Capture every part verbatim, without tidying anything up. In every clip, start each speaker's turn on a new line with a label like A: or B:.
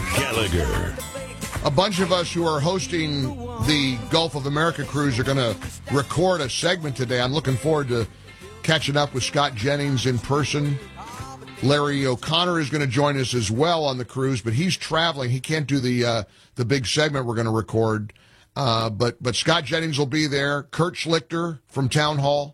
A: Gallagher.
B: A bunch of us who are hosting the Gulf of America cruise are going to record a segment today. I'm looking forward to catching up with Scott Jennings in person. Larry O'Connor is going to join us as well on the cruise, but he's traveling. He can't do the uh, the big segment we're going to record. Uh, but but Scott Jennings will be there. Kurt Schlichter from Town Hall.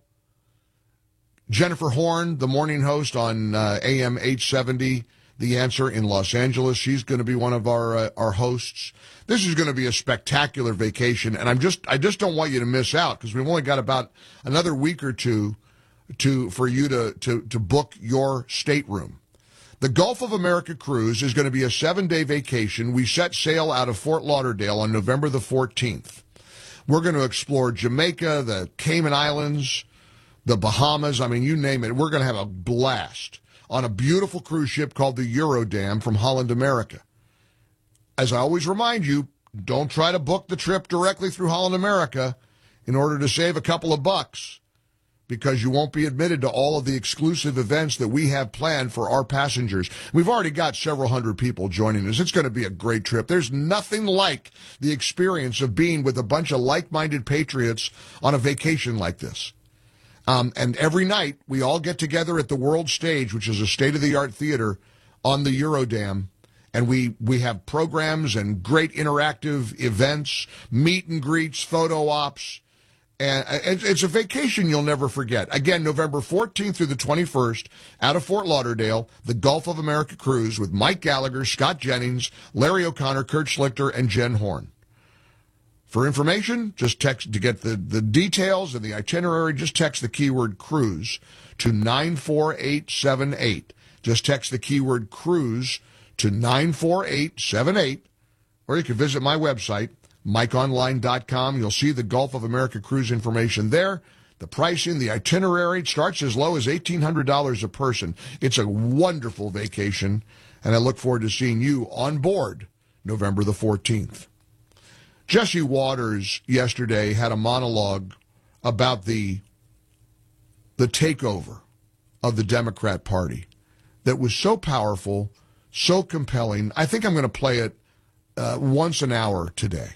B: Jennifer Horn, the morning host on uh, A M eight seventy, The Answer in Los Angeles. She's going to be one of our uh, our hosts. This is going to be a spectacular vacation, and I'm just I just don't want you to miss out because we've only got about another week or two to for you to to to book your stateroom. The Gulf of America cruise is going to be a seven-day vacation. We set sail out of Fort Lauderdale on November the fourteenth. We're going to explore Jamaica, the Cayman Islands, the Bahamas. I mean, you name it. We're going to have a blast on a beautiful cruise ship called the Eurodam from Holland America. As I always remind you, don't try to book the trip directly through Holland America in order to save a couple of bucks, because you won't be admitted to all of the exclusive events that we have planned for our passengers. We've already got several hundred people joining us. It's going to be a great trip. There's nothing like the experience of being with a bunch of like-minded patriots on a vacation like this. Um, and every night, we all get together at the World Stage, which is a state-of-the-art theater on the Eurodam, and we, we have programs and great interactive events, meet and greets, photo ops, and it's a vacation you'll never forget. Again, November fourteenth through the twenty-first, out of Fort Lauderdale, the Gulf of America cruise with Mike Gallagher, Scott Jennings, Larry O'Connor, Kurt Schlichter, and Jen Horn. For information, just text to get the, the details and the itinerary, just text the keyword cruise to nine four eight seven eight. Just text the keyword cruise to nine four eight seven eight, or you can visit my website, mike online dot com. You'll see the Gulf of America cruise information there. The pricing, the itinerary, it starts as low as eighteen hundred dollars a person. It's a wonderful vacation, and I look forward to seeing you on board November the fourteenth. Jesse Waters yesterday had a monologue about the the takeover of the Democrat Party that was so powerful, so compelling. I think I'm going to play it uh, once an hour today.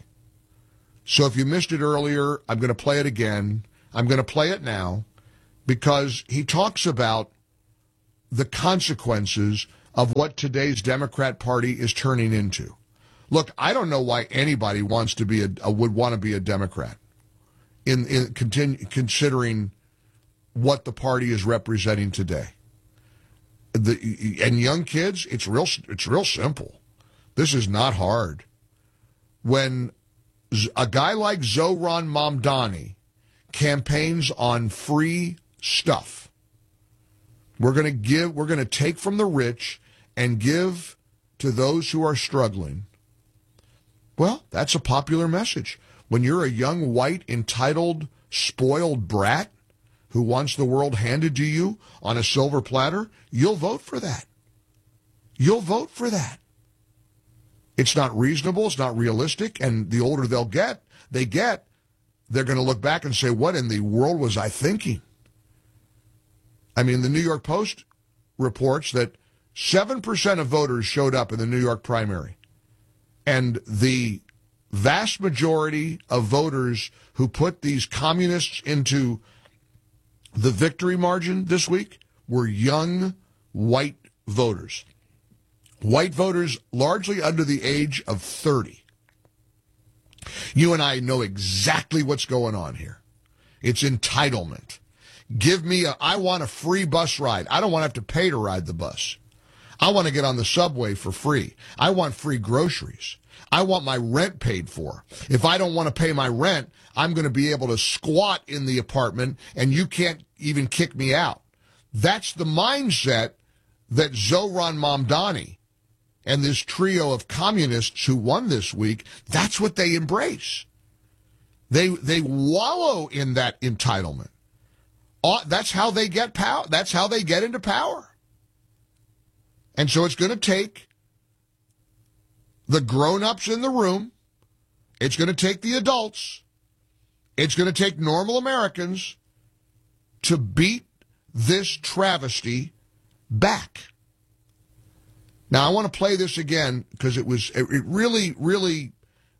B: So if you missed it earlier, I'm going to play it again. I'm going to play it now because he talks about the consequences of what today's Democrat Party is turning into. Look, I don't know why anybody wants to be a, a would want to be a Democrat in, in continue, considering what the party is representing today. The, and young kids, it's real it's real simple. This is not hard. When a guy like Zohran Mamdani campaigns on free stuff, we're going to give we're going to take from the rich and give to those who are struggling. Well, that's a popular message. When you're a young, white, entitled, spoiled brat who wants the world handed to you on a silver platter, you'll vote for that. You'll vote for that. It's not reasonable, it's not realistic, and the older they'll get, they get, they're going to look back and say, what in the world was I thinking? I mean, the New York Post reports that seven percent of voters showed up in the New York primary. And the vast majority of voters who put these communists into the victory margin this week were young white voters. White voters largely under the age of thirty. You and I know exactly what's going on here. It's entitlement. Give me a, I want a free bus ride. I don't want to have to pay to ride the bus. I want to get on the subway for free. I want free groceries. I want my rent paid for. If I don't want to pay my rent, I'm going to be able to squat in the apartment and you can't even kick me out. That's the mindset that Zohran Mamdani and this trio of communists who won this week, that's what they embrace. They they wallow in that entitlement. Uh, that's how they get power. That's how they get into power. And so it's going to take the grown-ups in the room. It's going to take the adults. It's going to take normal Americans to beat this travesty back. Now, I want to play this again because it was it really, really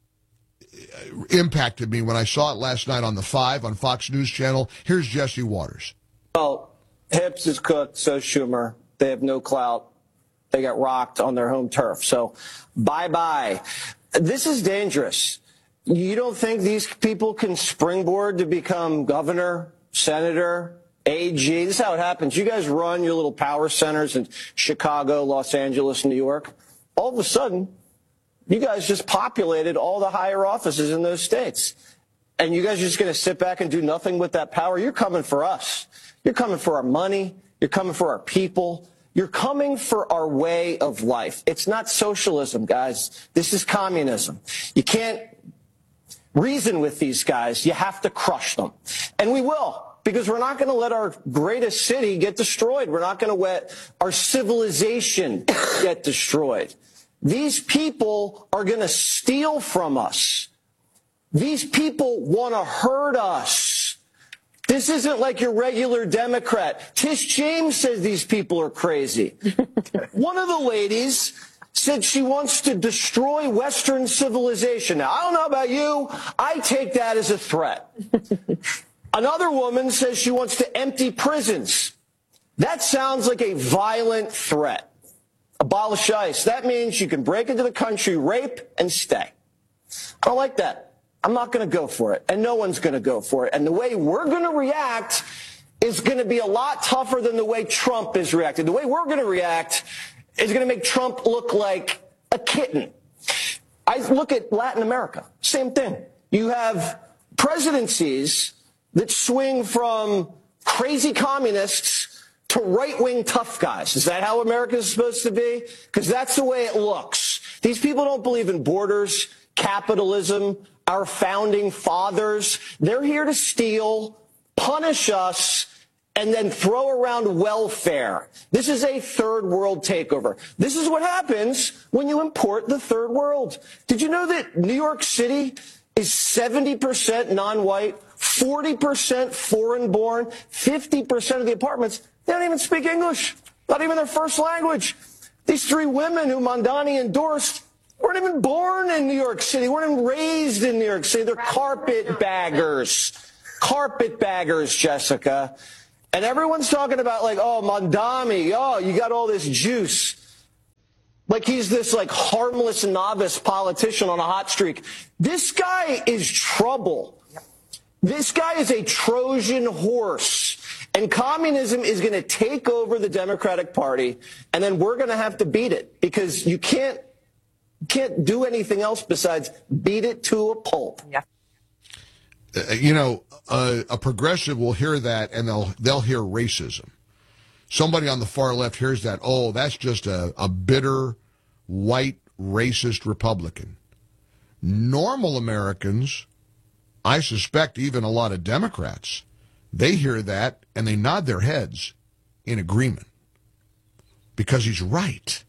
B: impacted me when I saw it last night on the Five on Fox News Channel. Here's Jesse Waters.
A: Well, Hips is cooked, so Schumer. They have no clout. They got rocked on their home turf. So bye-bye. This is dangerous. You don't think these people can springboard to become governor, senator, A G? This is how it happens. You guys run your little power centers in Chicago, Los Angeles, New York. All of a sudden, you guys just populated all the higher offices in those states. And you guys are just going to sit back and do nothing with that power? You're coming for us. You're coming for our money. You're coming for our people. You're coming for our way of life. It's not socialism, guys. This is communism. You can't reason with these guys. You have to crush them. And we will, because we're not going to let our greatest city get destroyed. We're not going to let our civilization get destroyed. These people are going to steal from us. These people want to hurt us. This isn't like your regular Democrat. Tish James says these people are crazy. One of the ladies said she wants to destroy Western civilization. Now, I don't know about you. I take that as a threat. Another woman says she wants to empty prisons. That sounds like a violent threat. Abolish ICE. That means you can break into the country, rape, and stay. I don't like that. I'm not going to go for it, and no one's going to go for it. And the way we're going to react is going to be a lot tougher than the way Trump is reacting. The way we're going to react is going to make Trump look like a kitten. I look at Latin America, same thing. You have presidencies that swing from crazy communists to right-wing tough guys. Is that how America is supposed to be? Because that's the way it looks. These people don't believe in borders, capitalism, our founding fathers. They're here to steal, punish us, and then throw around welfare. This is a third world takeover. This is what happens when you import the third world. Did you know that New York City is seventy percent non-white, forty percent foreign-born, fifty percent of the apartments, they don't even speak English, not even their first language. These three women who Mondani endorsed weren't even born in New York City, weren't even raised in New York City. They're carpetbaggers. Carpetbaggers, Jessica. And everyone's talking about, like, oh, Mondani, oh, you got all this juice. Like he's this, like, harmless novice politician on a hot streak. This guy is trouble. This guy is a Trojan horse. And communism is going to take over the Democratic Party, and then we're going to have to beat it because you can't can't do anything else besides beat it to a pulp.
C: Yeah.
B: Uh, you know, uh, a progressive will hear that and they'll they'll hear racism. Somebody on the far left hears that, oh, that's just a, a bitter, white, racist Republican. Normal Americans, I suspect even a lot of Democrats, they hear that and they nod their heads in agreement because he's right.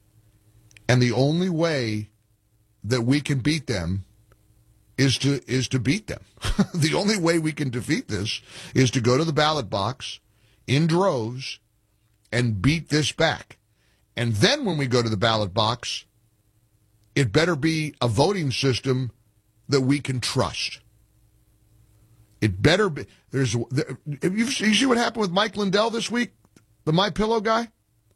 B: And the only way that we can beat them is to is to beat them. The only way we can defeat this is to go to the ballot box in droves and beat this back. And then when we go to the ballot box, it better be a voting system that we can trust. It better be. There's. There, you see what happened with Mike Lindell this week, the MyPillow guy?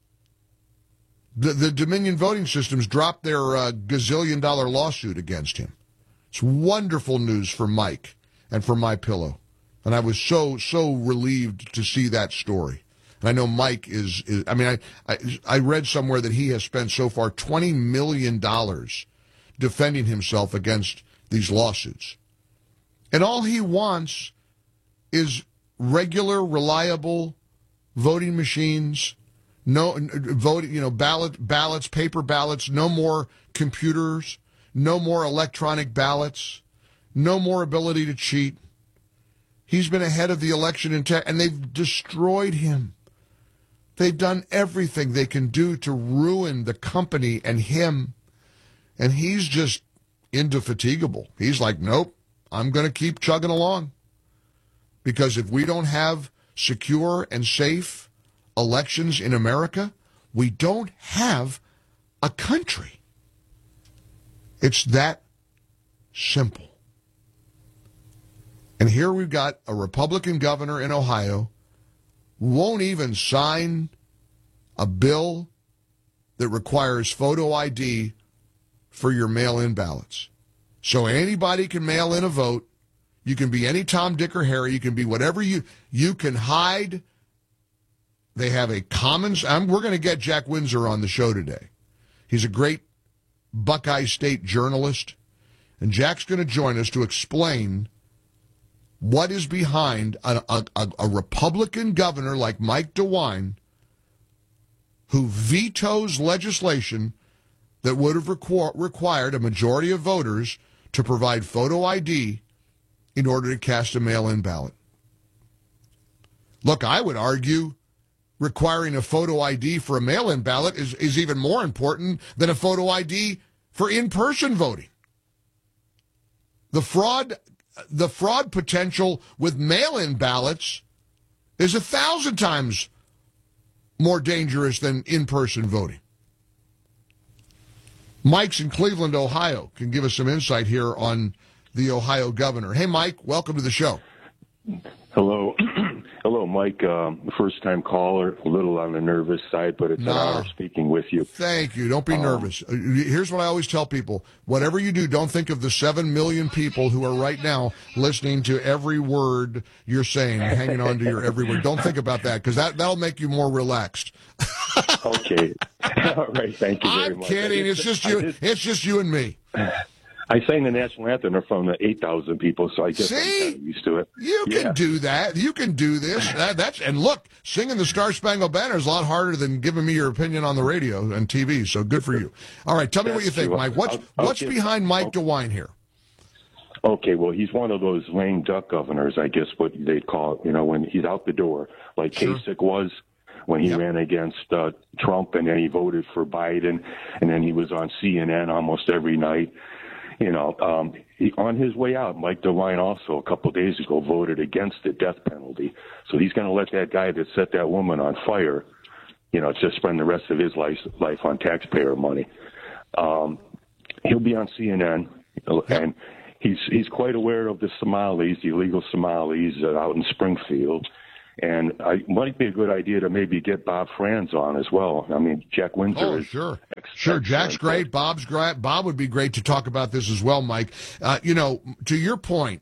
B: The, the Dominion voting systems dropped their uh, gazillion dollar lawsuit against him. It's wonderful news for Mike and for MyPillow. And I was so, so relieved to see that story. And I know Mike is, is I mean, I, I, I read somewhere that he has spent so far twenty million dollars defending himself against these lawsuits. And all he wants is regular, reliable voting machines. No voting, you know, ballot ballots, paper ballots, no more computers, no more electronic ballots, no more ability to cheat. He's been ahead of the election in tech, and they've destroyed him. They've done everything they can do to ruin the company and him, and he's just indefatigable. He's like, nope, I'm going to keep chugging along. Because if we don't have secure and safe elections in America, we don't have a country. It's that simple. And here we've got a Republican governor in Ohio won't even sign a bill that requires photo I D for your mail-in ballots. So anybody can mail in a vote. You can be any Tom, Dick, or Harry. You can be whatever you you can hide. They have a commons. I'm, we're going to get Jack Windsor on the show today. He's a great Buckeye State journalist, and Jack's going to join us to explain what is behind a, a, a Republican governor like Mike DeWine who vetoes legislation that would have requ- required a majority of voters to provide photo I D in order to cast a mail-in ballot. Look, I would argue requiring a photo I D for a mail-in ballot is, is even more important than a photo I D for in-person voting. The fraud, the fraud potential with mail-in ballots is a thousand times more dangerous than in-person voting. Mike's in Cleveland, Ohio, can give us some insight here on the Ohio governor. Hey, Mike, welcome to the show.
C: Hello. Hello, Mike. Um, first-time caller, a little on the nervous side, but it's
B: No.
C: an honor speaking with you.
B: Thank you. Don't be
C: Um,
B: nervous. Uh, Here's what I always tell people. Whatever you do, don't think of the seven million people who are right now listening to every word you're saying, hanging on to your every word. Don't think about that, because that, that'll make you more relaxed.
C: Okay. All right. Thank you very
B: I'm
C: much.
B: kidding.
C: I
B: It's just
C: I
B: you. It's just you and me.
C: I sang the national anthem in front of eight thousand people, so I guess
B: See?
C: I'm kind of used to it.
B: You can
C: Yeah.
B: do that. You can do this. That, that's and look, singing the Star Spangled Banner is a lot harder than giving me your opinion on the radio and T V. So good for you. All right, tell me what you
C: That's
B: think,
C: true.
B: Mike. What's
C: I'll- I'll
B: what's
C: give-
B: behind Mike
C: I'll-
B: DeWine here?
C: Okay, well, he's one of those lame duck governors, I guess what they call it, you know, when he's out the door, like
B: Sure.
C: Kasich was when he
B: Yep.
C: ran against uh, Trump, and then he voted for Biden, and then he was on C N N almost every night. You know, um, he, on his way out, Mike DeWine also a couple of days ago voted against the death penalty. So he's going to let that guy that set that woman on fire, you know, just spend the rest of his life, life on taxpayer money. Um, he'll be on C N N, and he's he's quite aware of the Somalis, the illegal Somalis uh, out in Springfield. And I might be a good idea to maybe get Bob Franz on as well. I mean, Jack Windsor
B: Oh,
C: is
B: sure.
C: ex-
B: Sure, Jack's
C: excellent.
B: great. Bob's great. Bob would be great to talk about this as well, Mike. Uh, you know, to your point,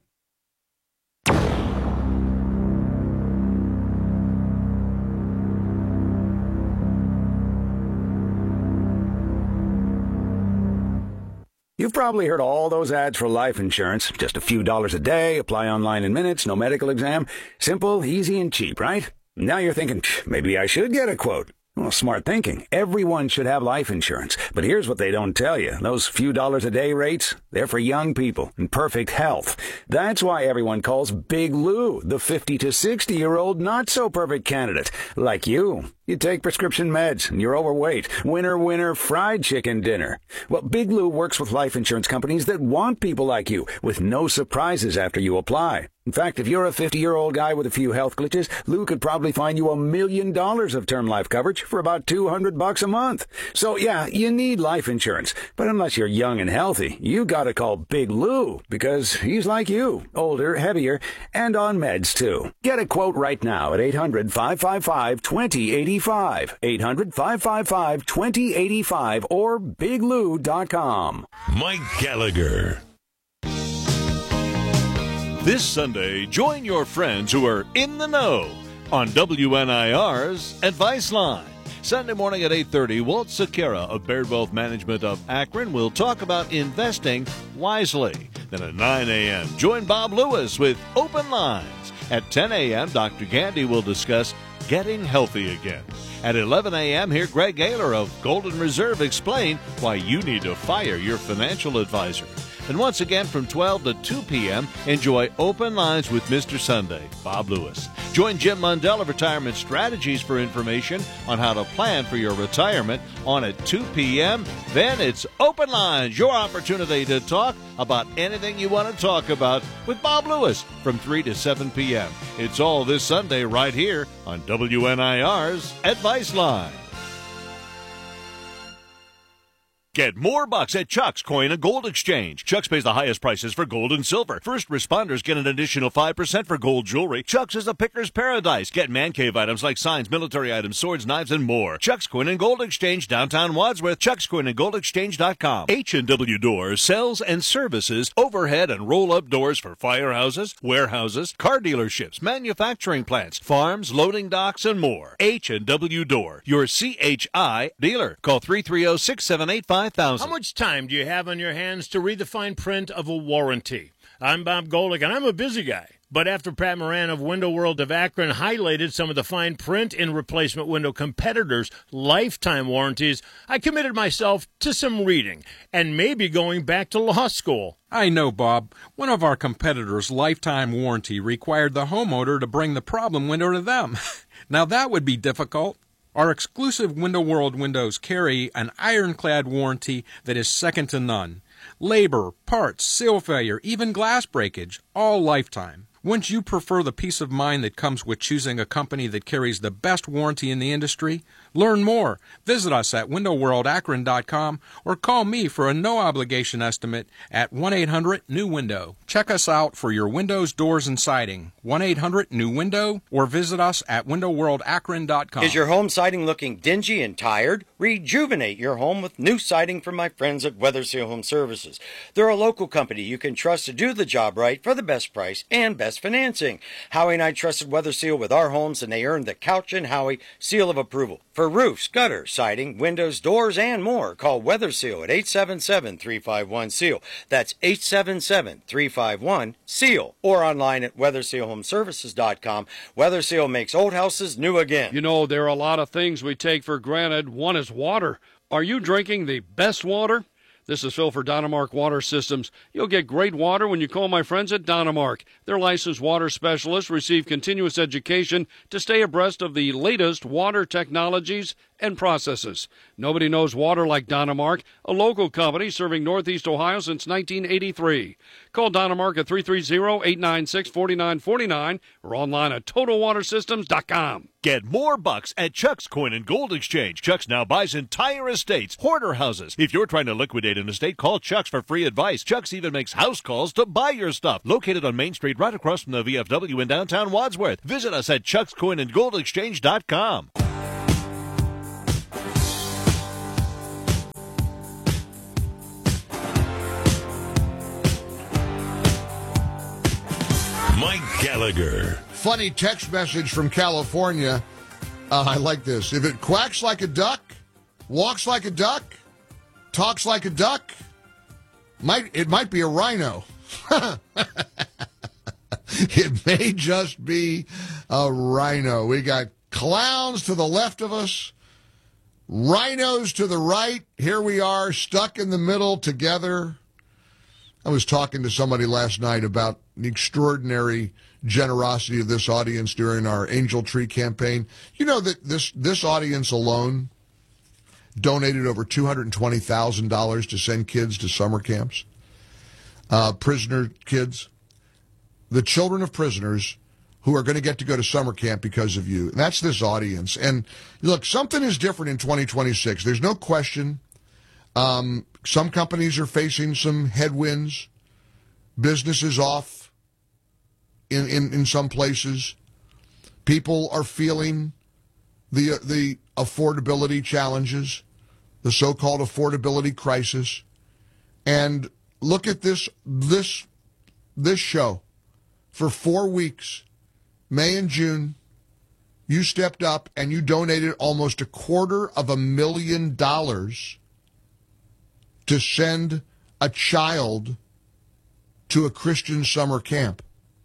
D: You've probably heard all those ads for life insurance. Just a few dollars a day, apply online in minutes, no medical exam. Simple, easy, and cheap, right? Now you're thinking, maybe I should get a quote. Well, smart thinking. Everyone should have life insurance. But here's what they don't tell you. Those few dollars a day rates, they're for young people in perfect health. That's why everyone calls Big Lou the fifty to sixty-year-old not-so-perfect candidate. Like you. You take prescription meds, and you're overweight. Winner, winner, fried chicken dinner. Well, Big Lou works with life insurance companies that want people like you, with no surprises after you apply. In fact, if you're a fifty-year-old guy with a few health glitches, Lou could probably find you a million dollars of term life coverage for about two hundred bucks a month. So, yeah, you need life insurance. But unless you're young and healthy, you gotta call Big Lou, because he's like you, older, heavier, and on meds, too. Get a quote right now at eight hundred, five five five, two zero eight five, eight hundred, five five five, two zero eight five, or big lou dot com.
E: Mike Gallagher. This Sunday, join your friends who are in the know on W N I R's Advice Line. Sunday morning at eight thirty, Walt Sakara of Baird Wealth Management of Akron will talk about investing wisely. Then at nine a.m., join Bob Lewis with Open Lines. At ten a.m., Doctor Gandy will discuss getting healthy again. At eleven a.m., hear Greg Gaylor of Golden Reserve explain why you need to fire your financial advisor. And once again from twelve to two p.m., enjoy Open Lines with Mister Sunday, Bob Lewis. Join Jim Mundell of Retirement Strategies for information on how to plan for your retirement on at two p.m. Then it's Open Lines, your opportunity to talk about anything you want to talk about with Bob Lewis from three to seven p.m. It's all this Sunday right here on W N I R's Advice Line. Get more bucks at Chuck's Coin and Gold Exchange. Chuck's pays the highest prices for gold and silver. First responders get an additional five percent for gold jewelry. Chuck's is a picker's paradise. Get man cave items like signs, military items, swords, knives, and more. Chuck's Coin and Gold Exchange, downtown Wadsworth. Chuck's Coin and Gold Exchange dot com. H and W Doors sells and services overhead and roll-up doors for firehouses, warehouses, car dealerships, manufacturing plants, farms, loading docks, and more. H and W Door, your C H I dealer. Call three three zero, six seven eight, five thousand.
F: How much time do you have on your hands to read the fine print of a warranty? I'm Bob Golick, and I'm a busy guy. But after Pat Moran of Window World of Akron highlighted some of the fine print in replacement window competitors' lifetime warranties, I committed myself to some reading and maybe going back to law school.
G: I know, Bob. One of our competitors' lifetime warranty required the homeowner to bring the problem window to them. Now that would be difficult. Our exclusive Window World windows carry an ironclad warranty that is second to none. Labor, parts, seal failure, even glass breakage, all lifetime. Wouldn't you prefer the peace of mind that comes with choosing a company that carries the best warranty in the industry? Learn more. Visit us at window world akron dot com or call me for a no-obligation estimate at one eight hundred new window. Check us out for your windows, doors, and siding. one eight hundred new window or visit us at window world akron dot com.
H: Is your home siding looking dingy and tired? Rejuvenate your home with new siding from my friends at Weather Seal Home Services. They're a local company you can trust to do the job right for the best price and best financing. Howie and I trusted Weather Seal with our homes, and they earned the Couch and Howie seal of approval. For roofs, gutters, siding, windows, doors, and more, call Weather Seal at eight seven seven, three five one, S E A L. That's eight seven seven, three five one, S E A L. Or online at weather seal home services dot com. Weather Seal makes old houses new again.
I: You know, there are a lot of things we take for granted. One is water. Are you drinking the best water? This is Phil for Dynamark Water Systems. You'll get great water when you call my friends at Dynamark. Their licensed water specialists receive continuous education to stay abreast of the latest water technologies and processes. Nobody knows water like Dynamark, a local company serving Northeast Ohio since nineteen eighty-three. Call Dynamark at three three zero, eight nine six, four nine four nine or online at total water systems dot com.
E: Get more bucks at Chuck's Coin and Gold Exchange. Chuck's now buys entire estates, hoarder houses. If you're trying to liquidate an estate, call Chuck's for free advice. Chuck's even makes house calls to buy your stuff. Located on Main Street right across from the V F W in downtown Wadsworth. Visit us at chucks coin and gold exchange dot com.
J: Mike Gallagher.
B: Funny text message from California. Uh, I like this. If it quacks like a duck, walks like a duck, talks like a duck, might it might be a rhino. It may just be a rhino. We got clowns to the left of us, rhinos to the right. Here we are, stuck in the middle together. I was talking to somebody last night about the extraordinary generosity of this audience during our Angel Tree campaign. You know that this this audience alone donated over two hundred twenty thousand dollars to send kids to summer camps, uh, prisoner kids, the children of prisoners who are going to get to go to summer camp because of you. And that's this audience. And look, something is different in twenty twenty-six. There's no question. Um, some companies are facing some headwinds. Business is off in, in, in some places. People are feeling the the affordability challenges, the so-called affordability crisis. And look at this this this show. For four weeks, May and June, you stepped up and you donated almost a quarter of a million dollars to send a child to a Christian summer camp.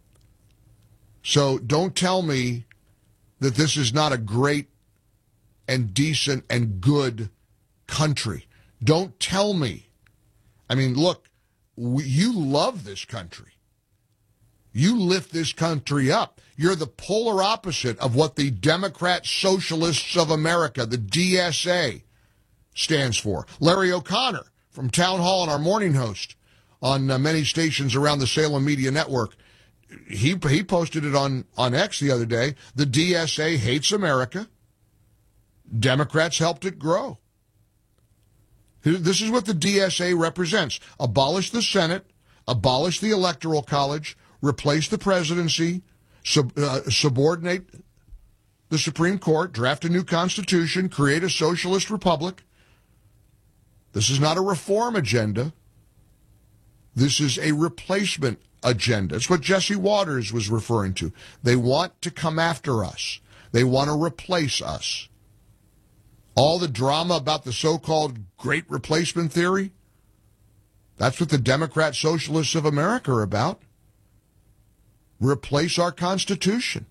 B: So don't tell me that this is not a great and decent and good country. Don't tell me. I mean, look, we, you love this country. You lift this country up. You're the polar opposite of what the Democrat Socialists of America, the D S A, stands for. Larry O'Connor from Town Hall and our morning host on uh, many stations around the Salem Media Network, he he posted it on, on X the other day. The D S A hates America. Democrats helped it grow. This is what the D S A represents. Abolish the Senate, abolish the Electoral College, replace the presidency, sub, uh, subordinate the Supreme Court, draft a new constitution, create a socialist republic. This is not a reform agenda. This is a replacement agenda. It's what Jesse Waters was referring to. They want to come after us. They want to replace us. All the drama about the so-called Great Replacement Theory, that's what the Democrat Socialists of America are about. Replace our Constitution.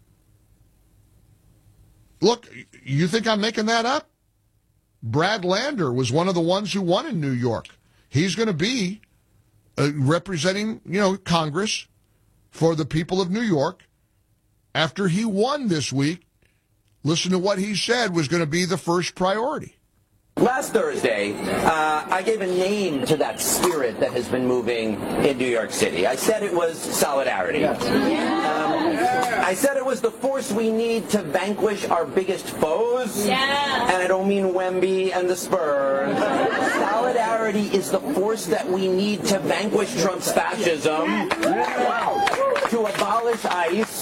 B: Look, you think I'm making that up? Brad Lander was one of the ones who won in New York. He's going to be uh, representing, you know, Congress for the people of New York. After he won this week, listen to what he said was going to be the first priority.
K: Last Thursday, uh, I gave a name to that spirit that has been moving in New York City. I said it was solidarity. Yes. Um, I said it was the force we need to vanquish our biggest foes. Yeah. And I don't mean Wemby and the Spurs. Solidarity is the force that we need to vanquish Trump's fascism, to abolish ICE,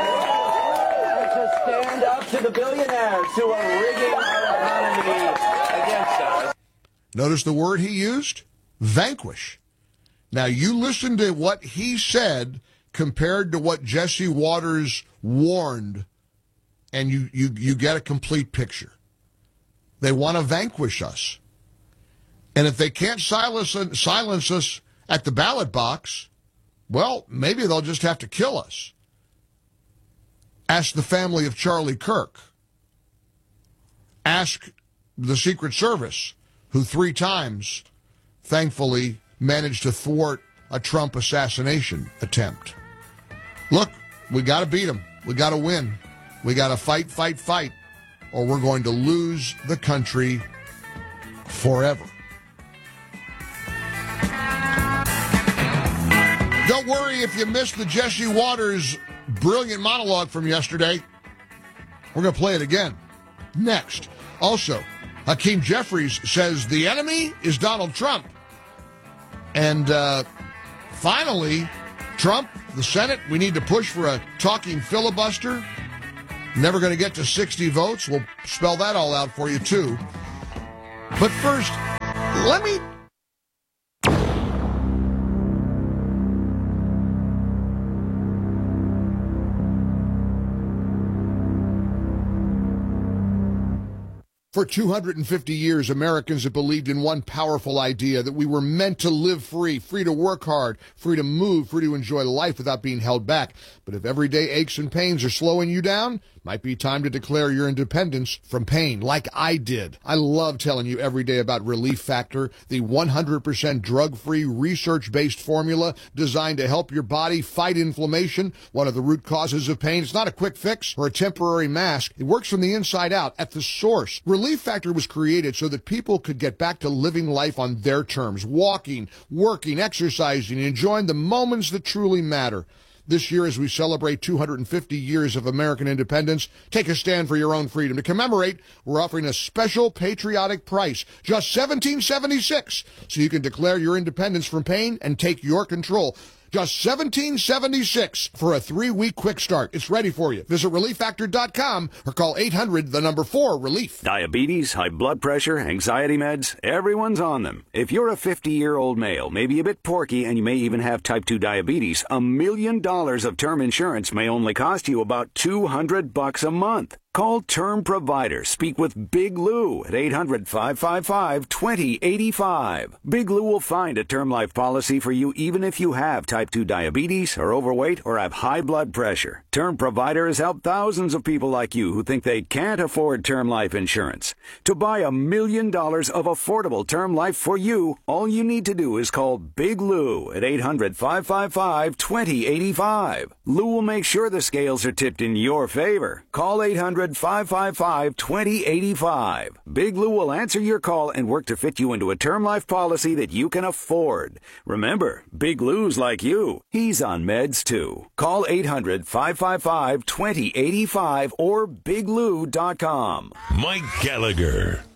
K: to stand up to the billionaires who are rigging our economy against us.
B: Notice the word he used? Vanquish. Now, you listen to what he said compared to what Jesse Waters warned, and you, you, you get a complete picture. They want to vanquish us. And if they can't silence, silence us at the ballot box, well, maybe they'll just have to kill us. Ask the family of Charlie Kirk. Ask the Secret Service, who three times, thankfully, managed to thwart a Trump assassination attempt. Look, we got to beat them. We got to win. We got to fight, fight, fight, or we're going to lose the country forever. Don't worry if you missed the Jesse Waters brilliant monologue from yesterday. We're going to play it again next. Also, Hakeem Jeffries says the enemy is Donald Trump. And uh, finally, Trump, the Senate, we need to push for a talking filibuster. Never going to get to sixty votes. We'll spell that all out for you, too. But first, let me... For two hundred fifty years, Americans have believed in one powerful idea, that we were meant to live free, free to work hard, free to move, free to enjoy life without being held back. But if everyday aches and pains are slowing you down, might be time to declare your independence from pain, like I did. I love telling you every day about Relief Factor, the one hundred percent drug-free, research-based formula designed to help your body fight inflammation, one of the root causes of pain. It's not a quick fix or a temporary mask. It works from the inside out, at the source. Relief Factor was created so that people could get back to living life on their terms, walking, working, exercising, enjoying the moments that truly matter. This year, as we celebrate two hundred fifty years of American independence, take a stand for your own freedom. To commemorate, we're offering a special patriotic price, just seventeen seventy-six, so you can declare your independence from pain and take your control. Just seventeen seventy-six for a three-week quick start. It's ready for you. Visit relief factor dot com or call eight hundred, the number four, relief.
D: Diabetes, high blood pressure, anxiety meds, everyone's on them. If you're a fifty-year-old male, maybe a bit porky, and you may even have type two diabetes, a million dollars of term insurance may only cost you about two hundred bucks a month. Call Term Provider. Speak with Big Lou at eight hundred, five five five, two zero eight five. Big Lou will find a term life policy for you even if you have type two diabetes, are overweight, or have high blood pressure. Term Provider has helped thousands of people like you who think they can't afford term life insurance. To buy a million dollars of affordable term life for you, all you need to do is call Big Lou at eight hundred, five five five, two zero eight five. Lou will make sure the scales are tipped in your favor. Call eight hundred, five five five, two zero eight five. Big Lou will answer your call and work to fit you into a term life policy that you can afford. Remember, Big Lou's like you. He's on meds too. Call eight hundred, five five five, two zero eight five or big lou dot com.
J: Mike Gallagher.